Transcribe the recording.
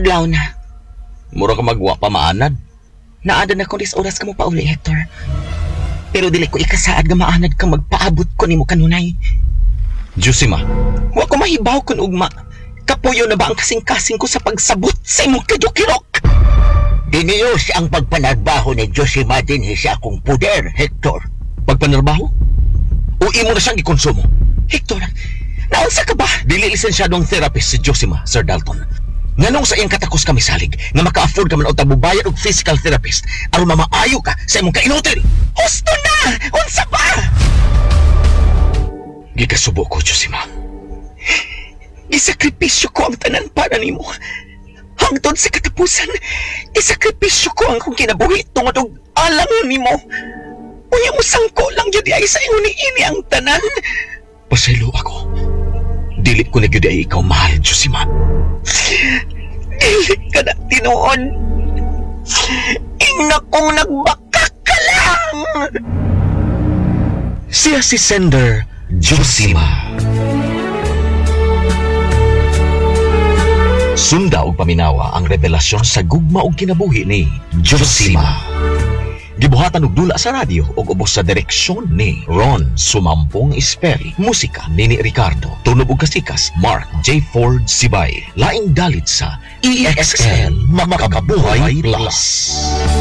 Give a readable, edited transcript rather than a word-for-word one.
adlaw na. Mura ka magwa pa maanad. Naada na ko dis oras ka mo pa uli, Hector. Pero dili ko ikasaad nga maanad kang magpaabot ko nimo kanunay. Josima, Wa ko mahibaw kun ugma. Kapuyo na ba ang kasing-kasing ko sa pagsabot sa imong kadukirok? Diniyos ang pagpanarbaho ni Josima dinhi sa akong puder, Hector. pagpanarbaho? O imo na siyang ikonsumo? Hector, naunsa ka ba? Dili lisensyadong therapist si Josima, Sir Dalton. Nganong sa iyang katakos kami salig nga maka-afford ka man o tabubayad og physical therapist aron mamaayo ka sa imong kainutil? Husto na! Unsa ba? Gikasubo ko, Josima. Isakripisyo ko ang tanan para nimo. Hangtod sa katapusan, isakripisyo ko ang kong kinabuhi tungod og alang nimo. Unya mo sangko lang yun ay sa ingon ni ini ang tanan. Pasaylo ako. Dili ko na gyud ay ikaw mahal, Josima. Dili ka na tinuod. Ingna kong nagbakak ka lang. Siya si Sender Josima. Sunda og paminawa ang revelasyon sa gugma og kinabuhi ni Josima. Gibuhatan og dula sa radyo ug ubos sa direksyon ni Ron Sumampong Esperi. Musika ni Ricardo. Tunog ug kasikas Mark J. Ford Sibay. Laing dalit sa EXN Makakabuhay Plus.